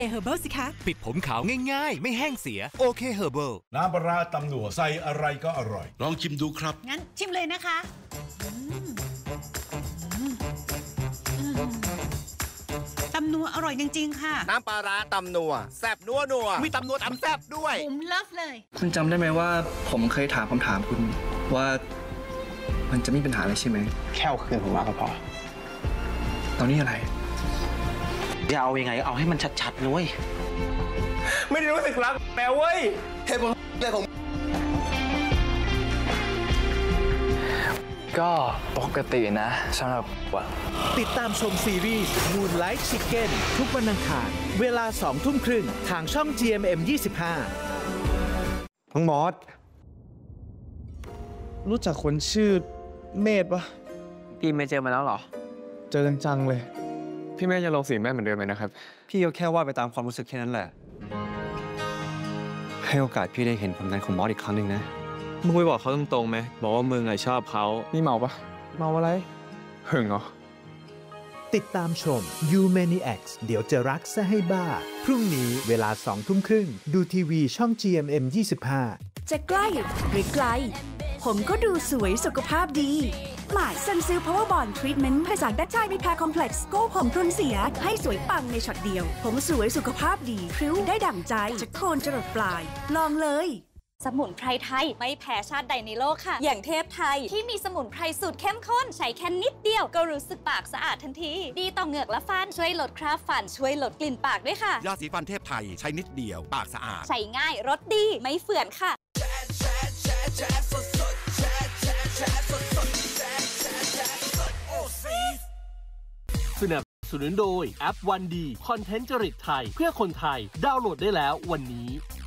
เฮอร์เบิลสิคะปิดผมขาวง่ายๆไม่แห้งเสียโอเคเฮอร์เบิลน้ำปลาร้าตำหนัวใส่อะไรก็อร่อยลองชิมดูครับงั้นชิมเลยนะคะตำนัวอร่อยจริงๆค่ะน้ำปลาร้าตำนัวแซ่บนัวมีตำนัวตำแซ่บด้วยผมเลิฟเลยคุณจำได้ไหมว่าผมเคยถามคำถามคุณว่ามันจะไม่มีปัญหาอะไรใช่ไหมแค่เอาคืนผมมาก็พอตอนนี้อะไรจะเอายังไงเอาให้มันชัดๆนุ้ยไม่ได้รู้สึกรักแปลเว้ยเหตุผลอะไรของก็ปกตินะสำหรับว่าติดตามชมซีรีส์ Moonlight Chicken ทุกวันอังคารเวลา 20:30 น.ทางช่อง GMM 25 น้องมอสรู้จักคนชื่อเมธปะพี่ไม่เจอมาแล้วเหรอเจอจังๆเลยพี่แม่ยังลงสีแม่เหมือนเดิมไหมนะครับพี่ก็แค่ว่าไปตามความรู้สึกแค่นั้นแหละให้โอกาสพี่ได้เห็นผลงานของมอสอีกครั้งหนึ่งนะมึงไปบอกเขาตรงๆไหมบอกว่ามึงชอบเขานี่เมาปะเมาอะไรหึงเหรอติดตามชม You Maniacs เดี๋ยวจะรักซะให้บ้าพรุ่งนี้เวลา 20:30 น.ดูทีวีช่อง GMM 25 จะใกล้หรือไกลผมก็ดูสวยสุขภาพดีหมายซันซิลพาวเวอร์บอนด์ทรีทเมนต์ผสานแบคทีเรียแพร์คอมเพล็กซ์โก้ผมพรุนเสียให้สวยปังในช็อตเดียวผมสวยสุขภาพดีพริ้วได้ดั่งใจจากโคนจรดปลายลองเลยสมุนไพรไทยไม่แพ้ชาติใดในโลกค่ะอย่างเทพไทยที่มีสมุนไพรสูตรเข้มข้นใช้แค่นิดเดียวก็รู้สึกปากสะอาดทันทีดีต่อเหงือกและฟันช่วยลดคราบฟันช่วยลดกลิ่นปากด้วยค่ะยาสีฟันเทพไทยใช้นิดเดียวปากสะอาดใช้ง่ายรสดีไม่เฝื่อนค่ะสนับสนุนโดยแอปวันดีคอนเทนต์จริตไทยเพื่อคนไทยดาวน์โหลดได้แล้ววันนี้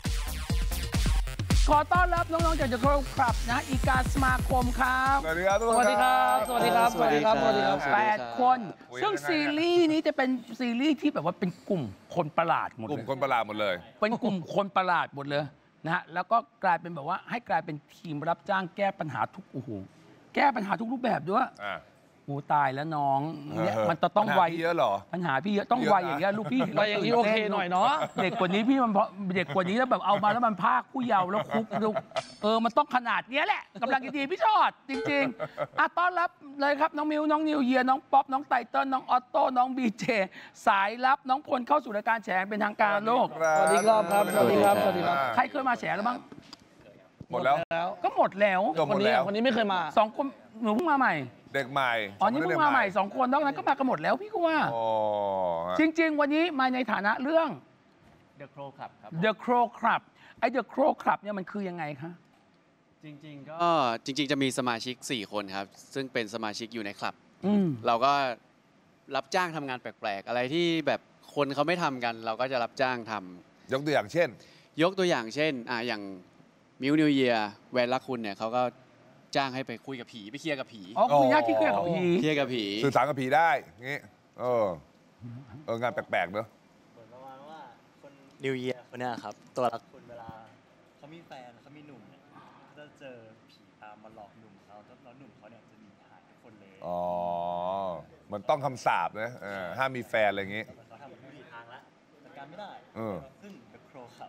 ขอต้อนรับน้องๆจาก The Crow Club นะอีกาสมาคมครับสวัสดีครับทุกคนสวัสดีครับสวัสดีครับสวัสดีครับสวัสดีครับ8 คนซึ่งซีรีส์นี้จะเป็นซีรีส์ที่แบบว่าเป็นกลุ่มคนประหลาดหมดเลยกลุ่มคนประหลาดหมดเลยเป็นกลุ่มคนประหลาดหมดเลยนะฮะแล้วก็กลายเป็นแบบว่าให้กลายเป็นทีมรับจ้างแก้ปัญหาทุกแก้ปัญหาทุกรูปแบบด้วยโอ้ตายแล้วน้องเนี่ยมันจะต้องไวเยอะหรอปัญหาพี่เยอะต้องไวอย่างเงี้ยลูกพี่ไวอย่างนี้โอเคหน่อยเนาะเด็กกว่านี้พี่มันเด็กกว่านี้แล้วแบบเอามาแล้วมันภาคผู้เยาว์แล้วคุกลูกมันต้องขนาดนี้แหละกำลังดีพี่ชอดจริงๆต้อนรับเลยครับน้องมิวน้องนิวเยียน้องป๊อปน้องไตเติ้ลน้องออโต้น้องบีเจสายลับน้องพลเข้าสู่รายการแฉเป็นทางการโลกสวัสดีครับสวัสดีครับสวัสดีครับใครเคยมาแฉแล้วบ้างหมดแล้วก็หมดแล้วคนนี้ไม่เคยมา 2 คนหนูเพิ่งมาใหม่เด็กใหม่นี่เพิ่งมาใหม่2 คนนอกนั้นก็มากันหมดแล้วพี่ก็ว่าจริงๆวันนี้มาในฐานะเรื่อง The Crow Club ครับ The Crow Club ไอ้ The Crow Club เนี่ยมันคือยังไงคะจริงๆก็จริงๆจะมีสมาชิก4 คนครับซึ่งเป็นสมาชิกอยู่ในคลับเราก็รับจ้างทำงานแปลกๆอะไรที่แบบคนเขาไม่ทำกันเราก็จะรับจ้างทำยกตัวอย่างเช่นอย่างมิวนิวเยียแวนลักคุณเนี่ยเขาก็จ้างให้ไปคุยกับผีไปเคลียร์กับผีคุยยากที่เคลียร์กับผีสื่อสารกับผีได้งี้งานแปลกๆเนอะเหมือนประมาณว่าคนนิวเยียคนนี้ครับตัวละคนเวลาเขามีแฟนเขามีหนุ่มจะเจอผีตามมาหลอกหนุ่มเขาแล้วหนุ่มเขาเนี่ยจะหนีหายทุกคนเลยมันต้องคำสาปนะห้ามมีแฟนอะไรอย่างงี้เขาทำทุกวิถีทางแล้วจัดการไม่ได้ซึ่ง The Crow ครับ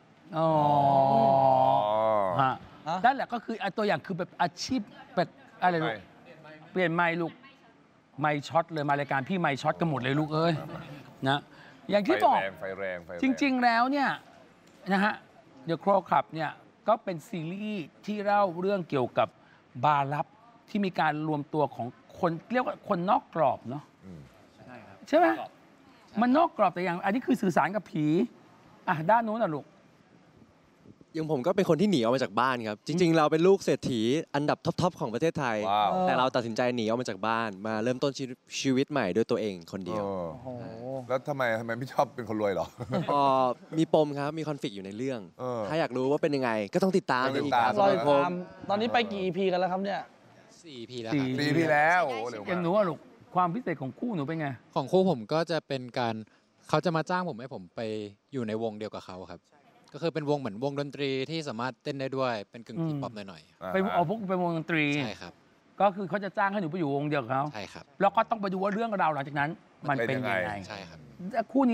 นั่นแหละก็คือตัวอย่างคือแบบอาชีพแบบอะไรลูกเปลี่ยนไมค์ลูกไมค์ช็อตเลยมารายการพี่ไมค์ช็อตกันหมดเลยลูกเอ้ยนะอย่างที่บอกไฟแรงจริงๆแล้วเนี่ยนะฮะ The Crow Club เนี่ยก็เป็นซีรีส์ที่เล่าเรื่องเกี่ยวกับบาร์ลับที่มีการรวมตัวของคนเรียกว่าคนนอกกรอบเนาะใช่ไหมมันนอกกรอบแต่อย่างอันนี้คือสื่อสารกับผีด้านนู้นน่ะลูกอย่างผมก็เป็นคนที่หนีออกมาจากบ้านครับจริงๆเราเป็นลูกเศรษฐีอันดับท็อปของประเทศไทยแต่เราตัดสินใจหนีออกมาจากบ้านมาเริ่มต้นชีวิตใหม่ด้วยตัวเองคนเดียวแล้วทำไมไม่ชอบเป็นคนรวยหรอมีปมครับมีคอนฟลิกต์อยู่ในเรื่องถ้าอยากรู้ว่าเป็นยังไงก็ต้องติดตามอีกครับตอนนี้ไปกี่ EP กันแล้วครับเนี่ย 4 EP แล้ว 4 EP แล้วอย่างหนูอะลูกความพิเศษของคู่หนูเป็นไงของคู่ผมก็จะเป็นการเขาจะมาจ้างผมให้ผมไปอยู่ในวงเดียวกับเขาครับก็คือเป็นวงเหมือนวงดนตรีที่สามารถเต้นได้ด้วยเป็นกึ่งทีป๊อปหน่อยๆไปเอาพวกเป็นวงดนตรีใช่ครับก็คือเขาจะจ้างให้หนูไปอยู่วงเดียวกับเขาใช่ครับแล้วก็ต้องไปดูว่าเรื่องราวหลังจากนั้นมันเป็นยังไงใช่ครับคู่นี้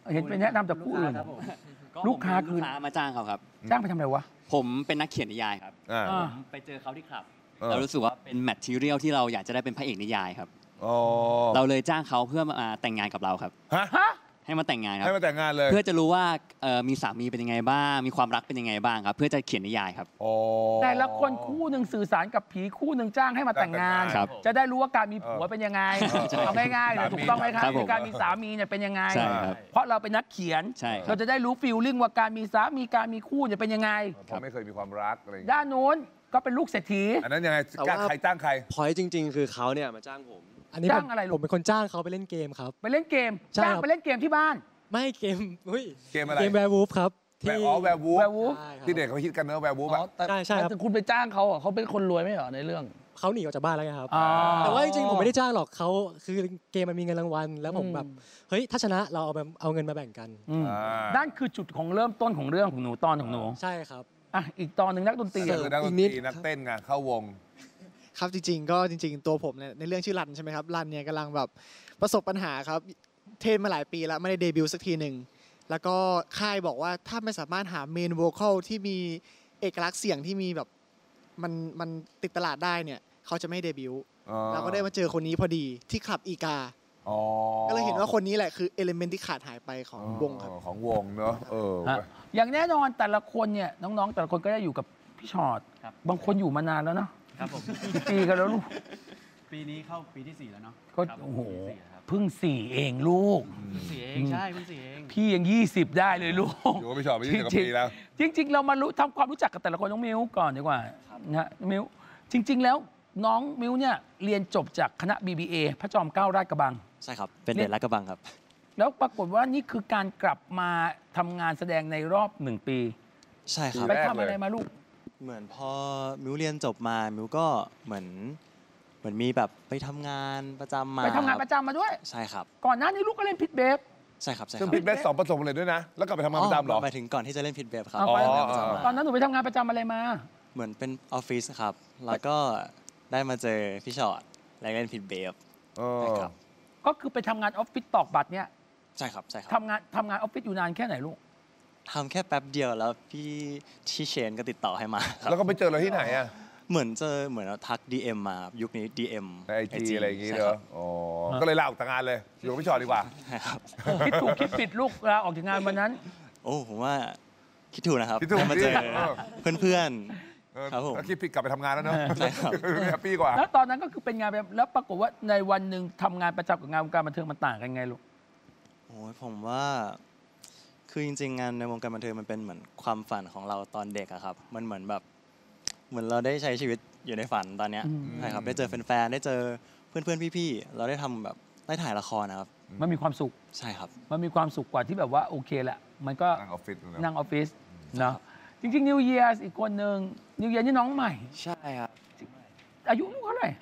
เห็นไปแนะนำจากผู้อื่นลูกค้าคือมาจ้างเขาครับจ้างไปทำอะไรวะผมเป็นนักเขียนนิยายครับผมไปเจอเขาที่คลับเรารู้สึกว่าเป็นแมททีเรียลที่เราอยากจะได้เป็นพระเอกนิยายครับเราเลยจ้างเขาเพื่อมาแต่งงานกับเราครับให้มาแต่งงานครับให้มาแต่งงานเลยเพื่อจะรู้ว่ามีสามีเป็นยังไงบ้างมีความรักเป็นยังไงบ้างครับเพื่อจะเขียนนิยายครับแต่ละคนคู่หนึ่งสื่อสารกับผีคู่หนึ่งจ้างให้มาแต่งงานจะได้รู้ว่าการมีผัวเป็นยังไงเอาง่ายๆเลยถูกต้องไหมครับการมีสามีเนี่ยเป็นยังไงเพราะเราเป็นนักเขียนเราจะได้รู้ฟีลลิ่งว่าการมีสามีการมีคู่เนี่ยเป็นยังไงเพราะไม่เคยมีความรักอะไรด้านโน้นก็เป็นลูกเศรษฐีอันนั้นยังไงใครจ้างใครพอยจริงๆคือเขาเนี่ยมาจ้างผมอันนี้จ้างอะไรผมเป็นคนจ้างเขาไปเล่นเกมครับไปเล่นเกมจ้างไปเล่นเกมที่บ้านไม่เกมเกมอะไรเกมแวร์วูฟครับแวร์วูฟที่เด็กเขาคิดกันเนอะแวร์วูฟใช่ครับคุณไปจ้างเขาเขาเป็นคนรวยไม่เหรอในเรื่องเขาหนีออกจากบ้านแล้วไงครับแต่ว่าจริงๆผมไม่ได้จ้างหรอกเขาคือเกมมันมีเงินรางวัลแล้วผมแบบเฮ้ยถ้าชนะเราเอาเงินมาแบ่งกันนั่นคือจุดของเริ่มต้นของเรื่องของหนูตอนของหนูใช่ครับอีกตอนหนึ่งนักดนตรีนักดนตรีนักเต้นไงเข้าวงครับจริงๆตัวผมในเรื่องชื่อรันใช่ไหมครับรันเนี่ยกำลังแบบประสบปัญหาครับเทรนมาหลายปีแล้วไม่ได้เดบิวต์สักทีหนึ่งแล้วก็ค่ายบอกว่าถ้าไม่สามารถหาเมนโวคอลที่มีเอกลักษณ์เสียงที่มีแบบมันติดตลาดได้เนี่ยเขาจะไม่เดบิวต์เราก็ได้มาเจอคนนี้พอดีที่คลับอีกาก็เลยเห็นว่าคนนี้แหละคือเอลิเมนต์ที่ขาดหายไปของวงครับของวงเนอะอย่างแน่นอนแต่ละคนเนี่ยน้องๆแต่ละคนก็จะอยู่กับพี่ชอตบางคนอยู่มานานแล้วเนาะครับผมปีกันแล้วลูกปีนี้เข้าปีที่4แล้วเนาะก็โอ้โหเพิ่ง4เองลูก 4เองใช่เพิ่ง4เองพี่ยัง20ได้เลยลูกอยู่กับพี่ชอตไป20 กว่าปีแล้วจริงๆเรามาทำความรู้จักกับแต่ละคนน้องมิวก่อนดีกว่านะมิวจริงๆแล้วน้องมิวเนี่ยเรียนจบจากคณะ BBA พระจอมเกล้าลาดกระบังใช่ครับเป็นเด็กลาดกระบังครับแล้วปรากฏว่านี่คือการกลับมาทำงานแสดงในรอบ1 ปีใช่ครับไปทำอะไรมาลูกเหมือนพอมิวเรียนจบมามิวก็เหมือนมีแบบไปทำงานประจำมาไปทำงานประจำมาด้วยใช่ครับก่อนหน้านี้ลูกก็เล่นพิทเบฟใช่ครับซึ่งพิทเบฟ2 ผสมเลยด้วยนะแล้วกลับไปทำงานประจำหรอหมายถึงก่อนที่จะเล่นพิทเบฟครับตอนนั้นหนูไปทำงานประจำอะไรมาเหมือนเป็นออฟฟิศครับแล้วก็ได้มาเจอพี่ชอตแล้วเล่นพิทเบฟครับก็คือไปทำงานออฟฟิศตอกบัตรเนี่ยใช่ครับใช่ครับทำงานออฟฟิศอยู่นานแค่ไหนลูกทำแค่แป๊บเดียวแล้วพี่ที่เชนก็ติดต่อให้มาแล้วก็ไปเจอเราที่ไหนอ่ะเหมือนทัก DM มายุคนี้ DM ใน IG อะไรอย่างงี้เนอะก็เลยลาออกจากงานเลยอยู่กับพี่ชอตดีกว่าครับคิดถูกคิดผิดลูกลาออกจากงานวันนั้นโอ้ผมว่าคิดถูกนะครับได้มาเจอเพื่อนๆครับผมแล้วคิดผิดกลับไปทำงานแล้วเนอะใช่ครับแฮปปี้กว่าแล้วตอนนั้นก็คือเป็นงานแบบแล้วปรากฏว่าในวันหนึ่งทำงานประจำกับงานวงการบันเทิงมันต่างกันไงลูกโอ้ผมว่าคือจริงๆงานในวงการบันเทิงมันเป็นเหมือนความฝันของเราตอนเด็กอะครับมันเหมือนเราได้ใช้ชีวิตอยู่ในฝันตอนเนี้ยใช่ครับได้เจอแฟนๆได้เจอเพื่อนๆพี่ๆเราได้ทำแบบได้ถ่ายละครนะครับมันมีความสุขใช่ครับมันมีความสุขกว่าที่แบบว่าโอเคแหละมันก็นั่งออฟฟิศเนาะจริงๆ New Year อีกคนหนึ่ง New Year นี่น้องใหม่ใช่ครับอายุลูกเท่าไหร่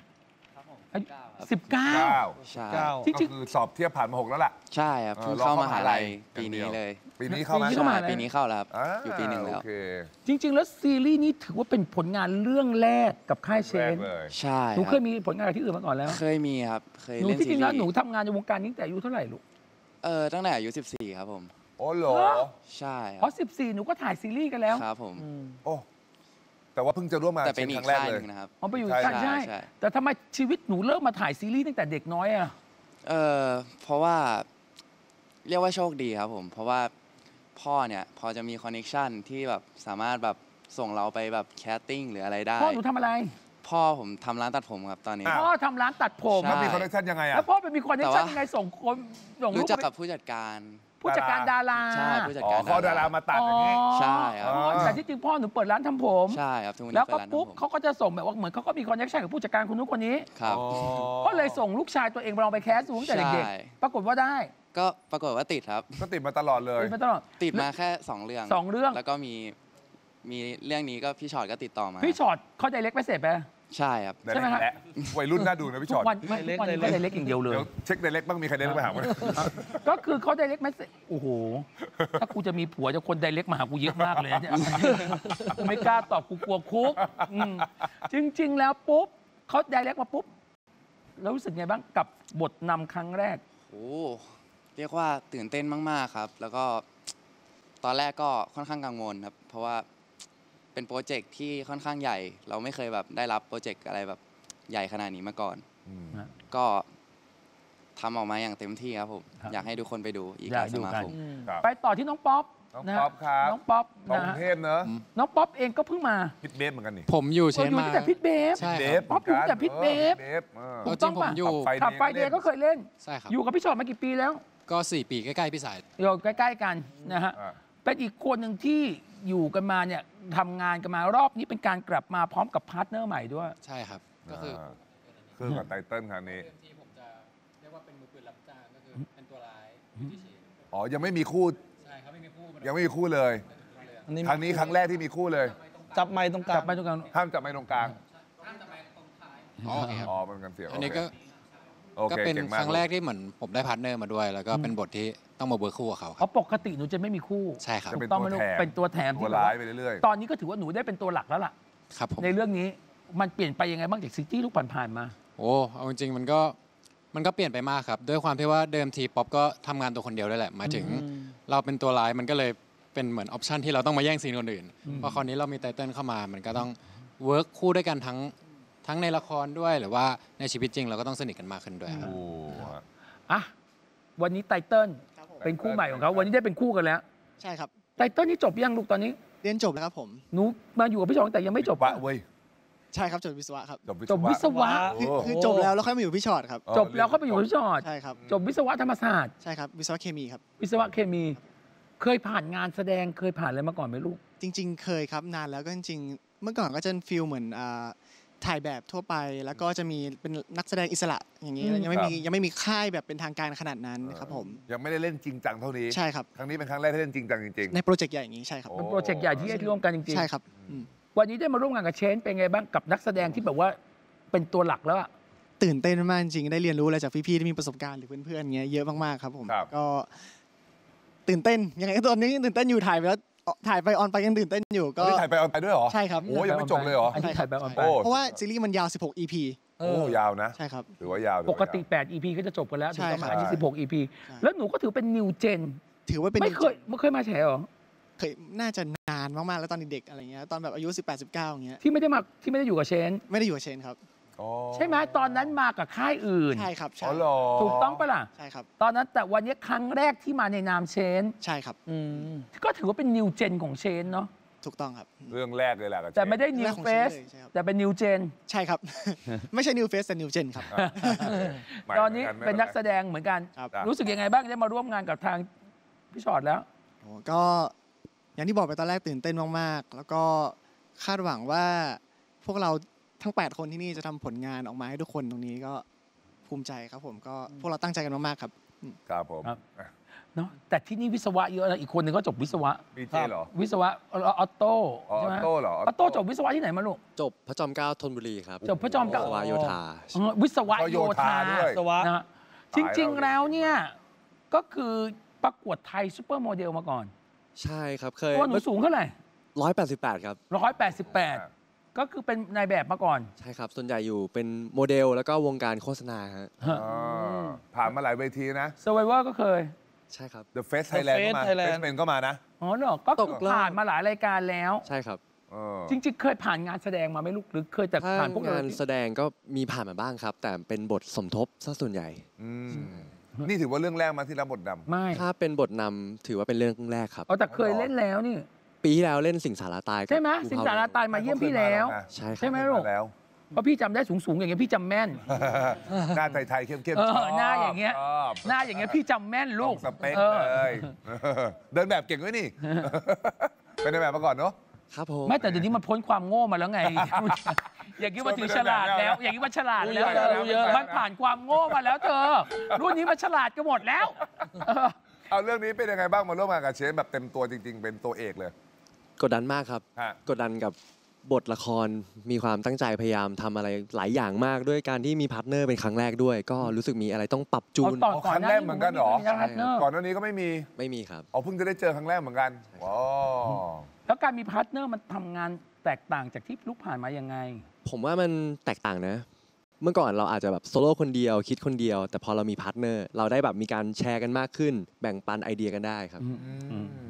19 ใช่จริงๆคือสอบเทียบผ่านมา6แล้วล่ะใช่ครับเข้ามหาลัยปีนี้เลยปีนี้เข้ามาปีนี้เข้าแล้วครับอยู่ปี1แล้วจริงๆแล้วซีรีส์นี้ถือว่าเป็นผลงานเรื่องแรกกับค่ายเชนใช่หนูเคยมีผลงานกับที่อื่นมาก่อนแล้วเคยมีครับเคยเล่นซีรีส์หนูที่จริงแล้วหนูทำงานในวงการนี้ตั้งแต่อายุเท่าไหร่ลูกตั้งแต่อายุ14ครับผมโอ้โหใช่เพราะ14หนูก็ถ่ายซีรีส์กันแล้วครับผมโอ้แต่ว่าเพิ่งจะร่วมมาเป็นครั้งแรกเลยนะครับไปอยู่ใช่แต่ทำไมชีวิตหนูเริ่มมาถ่ายซีรีส์ตั้งแต่เด็กน้อยอ่ะเพราะว่าเรียกว่าโชคดีครับผมเพราะว่าพ่อเนี่ยพอจะมีคอนเนคชั่นที่แบบสามารถแบบส่งเราไปแบบแคสติ้งหรืออะไรได้พ่อหนูทำอะไรพ่อผมทำร้านตัดผมครับตอนนี้พ่อทำร้านตัดผมแล้วมีคอนเนคชั่นยังไงอ่ะแล้วพ่อไปมีคอนเนคชั่นยังไงส่งคนรู้จักกับผู้จัดการดาราใช่ผู้จัดการเขาดารามาตัดอย่างนี้ใช่ครับแต่ที่จริงพ่อหนูเปิดร้านทำผมใช่ครับแล้วก็ปุ๊บเขาก็จะส่งแบบว่าเหมือนเขาก็มีคอนเนคชั่นกับผู้จัดการคนนู้นคนนี้ครับก็เลยส่งลูกชายตัวเองลองไปแคสตั้งแต่เด็กๆปรากฏว่าได้ก็ปรากฏว่าติดครับก็ติดมาตลอดเลยติดมาแค่2 เรื่องแล้วก็มีเรื่องนี้ก็พี่ชอตก็ติดต่อมาพี่ชอตเขาไดเรกเมสเสจไปใช่ครับใช่ไหมครับวัยรุ่นน่าดูนะพี่ชอตวันไดเรกอย่างเดียวเลยเช็คไดเรกบ้างมีใครไดเรกมาหาไหมก็คือเขาไดเรกเมสเสจโอ้โหถ้ากูจะมีผัวจะคนไดเรกมาหากูเยอะมากเลยเนี่ยกูไม่กล้าตอบกูกลัวคุกจริงๆแล้วปุ๊บเขาไดเรกมาปุ๊บแล้วรู้สึกไงบ้างกับบทนำครั้งแรกโอ้เรียกว่าตื่นเต้นมากๆครับแล้วก็ตอนแรกก็ค่อนข้างกังวลครับเพราะว่าเป็นโปรเจกต์ที่ค่อนข้างใหญ่เราไม่เคยแบบได้รับโปรเจกต์อะไรแบบใหญ่ขนาดนี้มาก่อนก็ทำออกมาอย่างเต็มที่ครับผมอยากให้ทุกคนไปดูอีกสมาคมไปต่อที่น้องป๊อปน้องป๊อปครับน้องป๊อปกรุงเทพเนอะน้องป๊อปเองก็เพิ่งมาพิทเบฟเหมือนกันนี่ผมอยู่เชนมาตั้งแต่พิทเบฟใช่ป๊อปอยู่ตั้งแต่พิทเบฟถูกต้องป่ะขับไฟเดย์ก็เคยเล่นใช่ครับอยู่กับพี่ชอตมากี่ปีแล้วก็4 ปีใกล้ๆพี่สายอยู่ใกล้ๆกันนะฮะเป็นอีกคนหนึ่งที่อยู่กันมาเนี่ยทำงานกันมารอบนี้เป็นการกลับมาพร้อมกับพาร์ทเนอร์ใหม่ด้วยใช่ครับก็คือกับไตเติ้ลครั้งนี้ที่ผมจะเรียกว่าเป็นมือปืนรับจ้างก็คือเป็นตัวร้ายที่เชนอ๋อยังไม่มีคู่ใช่ครับไม่มีคู่ยังไม่มีคู่เลยครั้งนี้ครั้งแรกที่มีคู่เลยจับไม้ตรงกลางห้ามจับไม้ตรงกลางโอเคครับเป็นกันเสียงอันนี้ก็เป็นครั้งแรกที่เหมือนผมได้พาร์ทเนอร์มาด้วยแล้วก็เป็นบทที่ต้องมาเวิร์คคู่กับเขาครับปกติหนูจะไม่มีคู่ใช่ครับต้องเป็นตัวแถมตัวร้ายไปเรื่อยๆตอนนี้ก็ถือว่าหนูได้เป็นตัวหลักแล้วล่ะครับผมในเรื่องนี้มันเปลี่ยนไปยังไงบ้างจากซิตี้ลูกผ่านๆมาโอ้เอาจริงๆมันก็เปลี่ยนไปมากครับด้วยความที่ว่าเดิมทีป๊อปก็ทำงานตัวคนเดียวด้วยแหละหมายถึงเราเป็นตัวร้ายมันก็เลยเป็นเหมือนออปชันที่เราต้องมาแย่งซีนคนอื่นพอคราวนี้เรามีไตเติ้ลเข้ามามันก็ต้องเวิร์คคู่ด้วยกันทั้งในละครด้วยหรือว่าในชีวิตจริงเราก็ต้องสนิทกันมากขึ้นด้วยครับอ่ะวันนี้ไตเติ้ลเป็นคู่ใหม่ของเขาวันนี้ได้เป็นคู่กันแล้วใช่ครับไตเติ้ลนี่จบยังลูกตอนนี้เรียนจบแล้วครับผมหนูมาอยู่กับพี่ชองแต่ยังไม่จบปะเว้ยใช่ครับจบวิศวะครับจบวิศวะคือจบแล้วค่อยมาอยู่พี่ชอตครับจบแล้วก็ไปอยู่พี่ชอตใช่ครับจบวิศวะธรรมศาสตร์ใช่ครับวิศวะเคมีครับวิศวะเคมีเคยผ่านงานแสดงเคยผ่านอะไรมาก่อนไหมลูกจริงๆเคยครับนานแล้วก็จริงๆเมื่อก่อนก็จะฟีลเหมือนถ่ายแบบทั่วไปแล้วก็จะมีเป็นนักแสดงอิสระอย่างนี้ยังไม่มีค่ายแบบเป็นทางการขนาดนั้นครับผมยังไม่ได้เล่นจริงจังเท่านี้ใช่ครับครั้งนี้เป็นครั้งแรกที่เล่นจริงจังจริงๆในโปรเจกต์ใหญ่อย่างนี้ใช่ครับเป็นโปรเจกต์ใหญ่ที่ร่วมกันจริงๆใช่ครับวันนี้ได้มาร่วมงานกับเชนเป็นไงบ้างกับนักแสดงที่แบบว่าเป็นตัวหลักแล้วอะตื่นเต้นมากจริงได้เรียนรู้อะไรจากพี่ๆที่มีประสบการณ์หรือเพื่อนๆเงี้ยเยอะมากๆครับผมก็ตื่นเต้นยังไงตอนนี้ตื่นเต้นอยู่ถ่ายไปแล้วถ่ายไปออนไปยังตื่นเต้นอยู่ก็ถ่ายไปออนไปด้วยเหรอใช่ครับโอ้ยังไม่จบเลยเหรอถ่ายไปออนไปเพราะว่าซีรีส์มันยาว16 EP โอ้ยาวนะใช่ครับถือว่ายาวปกติ8 EP ก็จะจบกันแล้วถึงประมาณ26 EP แล้วหนูก็ถือเป็นนิวเจนถือว่าเป็นไม่เคยมาแฉหรอเคยน่าจะนานมากๆแล้วตอนเด็กๆอะไรเงี้ยตอนแบบอายุ18-19อย่างเงี้ยที่ไม่ได้อยู่กับเชนไม่ได้อยู่กับเชนครับใช่ไหมตอนนั้นมากับค่ายอื่นใช่ครับใช่ถูกต้องปะล่ะใช่ครับตอนนั้นแต่วันนี้ครั้งแรกที่มาในนามเชนใช่ครับก็ถือว่าเป็นนิวเจนของเชนเนาะถูกต้องครับเรื่องแรกเลยแหละแต่ไม่ได้นิวเฟสแต่เป็นนิวเจนใช่ครับไม่ใช่นิวเฟสแต่นิวเจนครับตอนนี้เป็นนักแสดงเหมือนกันรู้สึกยังไงบ้างได้มาร่วมงานกับทางพี่ชอตแล้วก็อย่างที่บอกไปตอนแรกตื่นเต้นมากๆแล้วก็คาดหวังว่าพวกเราทั้ง8คนที่นี่จะทำผลงานออกมาให้ทุกคนตรงนี้ก็ภูมิใจครับผมก็พวกเราตั้งใจกันมากๆครับครับผมเนาะแต่ที่นี่วิศวะเยอะนะอีกคนนึงก็จบวิศวะมีเจเหรอวิศวะออโต้ออโต้เหรอออโต้จบวิศวะที่ไหนมาลูกจบพระจอมเกล้าธนบุรีครับจบพระจอมเกล้าวิศวะโยธาวิศวะโยธาด้วยนะจริงๆแล้วเนี่ยก็คือประกวดไทยซูเปอร์โมเดลมาก่อนใช่ครับเคยตัวหนูสูงเท่าไหร่ 188ครับ 188ก็คือเป็นนายแบบมาก่อนใช่ครับส่วนใหญ่อยู่เป็นโมเดลแล้วก็วงการโฆษณาฮะผ่านมาหลายเวทีนะ Survivor ก็เคยใช่ครับ The Face Thailand ก็มา Face ก็มานะอ๋อเหรอก็ผ่านมาหลายรายการแล้วใช่ครับจริงๆเคยผ่านงานแสดงมาไหมลูกหรือเคยแต่ผ่านพวกงานแสดงก็มีผ่านมาบ้างครับแต่เป็นบทสมทบซะส่วนใหญ่นี่ถือว่าเรื่องแรกมาที่รับบทนำไม่ถ้าเป็นบทนำถือว่าเป็นเรื่องแรกครับแต่เคยเล่นแล้วนี่ปีที่แล้วเล่นสิงสาราตายใช่ไหมสิงสาราตายมาเยี่ยมพี่แล้วใช่ไหมลูกเพราะพี่จำได้สูงๆอย่างเงี้ยพี่จำแม่นหน้าไทยๆเข้มๆหน้าอย่างเงี้ยพี่จำแม่นลูกสเปคเลยเดินแบบเก่งด้วยนี่เป็นในแบบมาก่อนเนาะครับผมไม่แต่เดี๋ยวนี้มันพ้นความโง่มาแล้วไงอย่างนี้มันถึงฉลาดแล้วอย่างนี้มันฉลาดแล้วมันผ่านความโง่มาแล้วเธอรุ่นนี้มันฉลาดกันหมดแล้วเอาเรื่องนี้เป็นยังไงบ้างมาร่วมงานกับเชนแบบเต็มตัวจริงๆเป็นตัวเอกเลยกดดันมากครับกดดันกับบทละครมีความตั้งใจพยายามทำอะไรหลายอย่างมากด้วยการที่มีพาร์ทเนอร์เป็นครั้งแรกด้วยก็รู้สึกมีอะไรต้องปรับจูนครั้งแรกเหมือนกันหรอก่อนหน้านี้ก็ไม่มีครับเพิ่งจะได้เจอครั้งแรกเหมือนกันแล้วการมีพาร์ทเนอร์มันทำงานแตกต่างจากที่ลูกผ่านมายังไงผมว่ามันแตกต่างนะเมื่อก่อนเราอาจจะแบบโซโล่คนเดียวคิดคนเดียวแต่พอเรามีพาร์ทเนอร์เราได้แบบมีการแชร์กันมากขึ้นแบ่งปันไอเดียกันได้ครับ